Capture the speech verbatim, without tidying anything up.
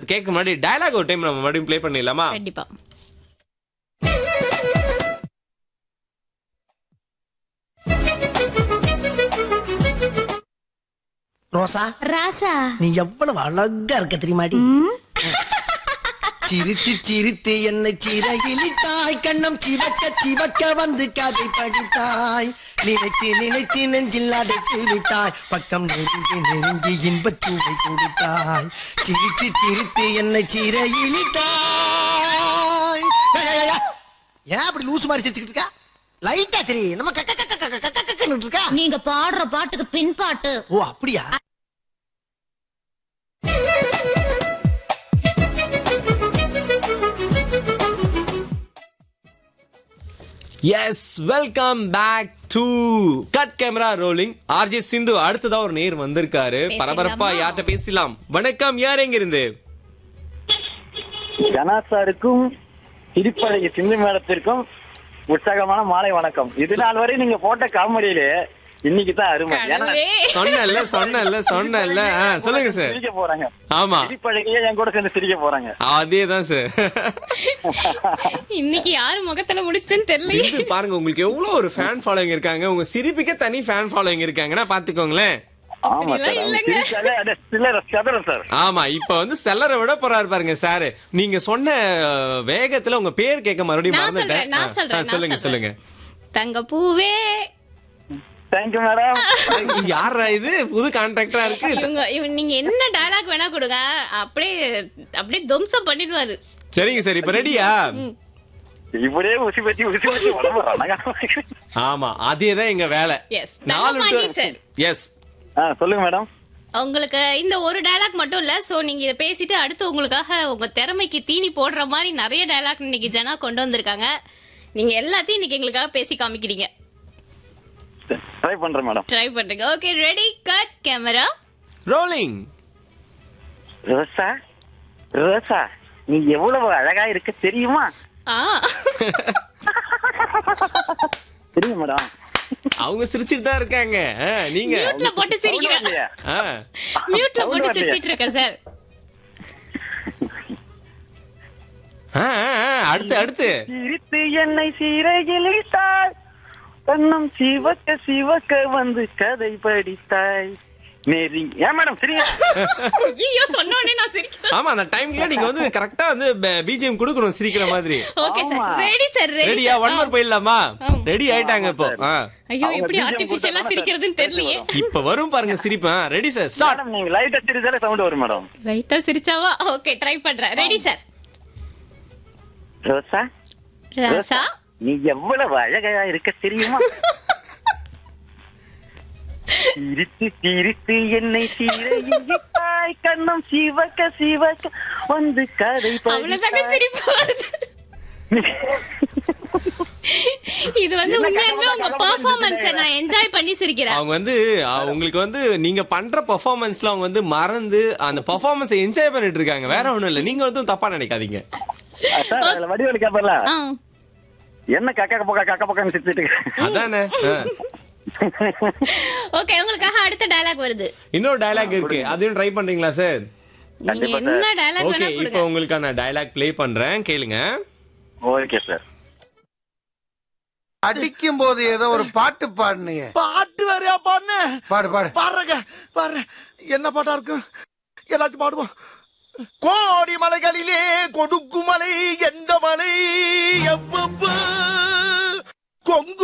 கேட்க முன்னாடி டயலாக் ஒரு டைம் நம்ம மறுபடியும் ப்ளே பண்ணிடலாமா? கண்டிப்பா. ரோசா ராசா நீ எவ்வளவு அழகா இருக்க தெரியுமாடி? சிரித்து சிரித்து என்னை சிறகிலிட்டாய், கண்ணம் சிவக்க சிவக்க வந்து கதை படித்தாய், நினைத்து நினைத்து நெஞ்சில் அடைத்து விட்டாய், பக்கம் நெருங்கி நெருங்கி இன்பச் சுவை கொடுத்தாய், சிரித்து சிரித்து என்னை சிறகிலிட்டாய். ஏன் அப்படி லூசு மாதிரி சிரிச்சுக்கிட்டு இருக்கா? லைட்டா சரி நம்ம கக்க கக்க கக்க கக்க கக்கன்னு இருக்கா. நீங்க பாடுற பாட்டுக்கு பின் பாட்டு. ஓ அப்படியா? S, welcome back to cut camera rolling. RJ சிந்து அடுத்ததா ஒரு நேர் வந்திருக்காரு. பரபரப்பா யார்கிட்ட பேசலாம்? வணக்கம், யார் எங்க இருந்து? ஜனாசாருக்கும் திருப்பழகி சிந்து மேடத்திற்கும் உற்சாகமான மாலை வணக்கம். இது நாள் வரை நீங்க போட்ட காமெடியிலே இன்னைக்கு தான் அருமை. சொன்னல சொன்னல சொன்னல சொல்லுங்க சார். சிரிக்க போறாங்க. ஆமா, திருப்பழகியே என் கூட சேர்ந்து சிரிக்க போறாங்க. அதேதான் சார். இன்னைக்கு யாரு முகத்துல முடிச்சுன்னு தெரியல. பாருங்க, உங்களுக்கு எவ்வளவு ஒரு ஃபேன் ஃபாலோயிங் இருக்காங்க. உங்க சிரிப்புக்கே தனி ஃபேன் ஃபாலோயிங் இருக்காங்கன்னா பாத்துக்கோங்களேன். ஆமா சார். ஆமா, இப்ப வந்து செல்லரை விட போறாரு பாருங்க சார். நீங்க சொன்ன வேகத்துல உங்க பேர் கேட்க மறுபடியும் மறந்துட்டேன். சொல்லுங்க சொல்லுங்க. தங்க பூவே. Thank you madam. யாரா இது? புது கான்ட்ராக்டரா இருக்கு. இவங்க நீங்க என்ன டயலாக் வேணா கொடுங்க, அப்படியே அப்படியே தும்சம் பண்ணிடுவாரு. சரிங்க சார், இப்ப ரெடியா? இப்படியே உசி பத்தி உசி பத்தி வளர்றாங்க. ஆமா, அதேதான் எங்க வேலை. எஸ், நாலு சார். எஸ், சொல்லுங்க மேடம். உங்களுக்கு இந்த ஒரு டயலாக் மட்டும் இல்ல, சோ நீங்க இத பேசிட்டு அடுத்து உங்களுக்காக உங்க திறமைக்கு தீனி போடுற மாதிரி நிறைய டயலாக் இன்னைக்கு ஜனா கொண்டு வந்திருக்காங்க. நீங்க எல்லாத்தையும் இன்னைக்கு எங்களுக்காக பேசி காமிக்கிறீங்க. ட்ரை பண்றேன் மேடம். ட்ரை பண்றீங்க. Okay, ready, cut camera rolling. ரோசா ரோசா நீ எவ்வளவு அழகா இருக்க தெரியுமா? ஆ தெரியுமா மேடம்? அவங்க சிரிச்சிட்டு தான் இருக்காங்க. நீங்க மியூட்ல போட்டு சிரிக்கிறீங்க. மியூட்ல போட்டு சிரிச்சிட்டு இருக்க சார். அடுத்து அடுத்து. சிரித்து என்னை சிறகிலிட்டாய், கண்ணம் சிவக்க சிவக்க வந்து கதை படித்தாய், நெறி. ஏன் மேடம் சரிங்க? ஐயோ, சொன்னோனே நான் சிரிக்கிறேன். ஆமா, அந்த டைம்ல நீங்க வந்து கரெக்ட்டா வந்து பிஜிஎம் கொடுக்கணும் சிரிக்கிற மாதிரி. Okay sir, ready sir. Ready. ரெடியா? ஒன் மோர் போயிடலாமா? ரெடி ஆயிட்டாங்க இப்போ. ஐயோ, எப்படி ஆர்ட்டிஃபிஷியலா சிரிக்கிறதுன்னு தெரியலையே. இப்ப வரும் பாருங்க சிரிப்பு. Ready sir, start. நீங்க லைட்டா சிரிச்சாலே சவுண்ட் வரும் மேடம். லைட்டா சிரிச்சாவா? ஓகே, ட்ரை பண்றேன். Ready sir. ரோசா ராசா நீ எவ்வளவு அழகா இருக்க தெரியுமா? சிரித்து சிரித்து என்னை சீரையிட்டாய், கண்ணம் சிவக்க சிவக்க வந்து கதை படித்தாய். இது வந்து உண்மையாலுமே உங்க பெர்ஃபார்மன்ஸ் நான் என்ஜாய் பண்ணி சிரிக்கிறேன். அவங்க வந்து உங்களுக்கு வந்து நீங்க பண்ற பெர்ஃபார்மன்ஸ்ல அவங்க வந்து மறந்து அந்த பெர்ஃபார்மன்ஸை என்ஜாய் பண்ணிட்டு இருக்காங்க. வேற ஒண்ணும் இல்ல, நீங்க வந்து தப்பா நினைக்காதீங்க. வடிவேலு கேப்பல என்ன கக்க பக்க கக்க பக்கன்னு சிரிச்சிட்டு அதானே. ஓகே, உங்களுக்காக அடுத்த டயலாக் வருது. இன்னொரு டயலாக் இருக்கு, அதையும் ட்ரை பண்றீங்களா சார்? நீங்க என்ன டயலாக் வேணா கொடுங்க. இப்போ உங்களுக்கான டயலாக் ப்ளே பண்றேன், கேளுங்க. Okay sir. அடிக்கும் போது ஏதோ ஒரு பாட்டு பாடுனீங்க. பாட்டு வேறையா பாடுன? பாடு பாடு பாடுறங்க பாடுற. என்ன பாட்டா இருக்கும்? எல்லாத்தையும் பாடுவோம். கோடி மலைகளிலே கொடுக்கும் மலை எந்த மலை?